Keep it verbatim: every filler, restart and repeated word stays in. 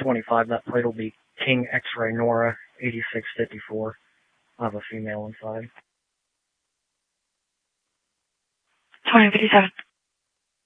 twenty-five. That plate will be King X-Ray Nora eighty-six fifty-four. I have a female inside. twenty fifty-seven.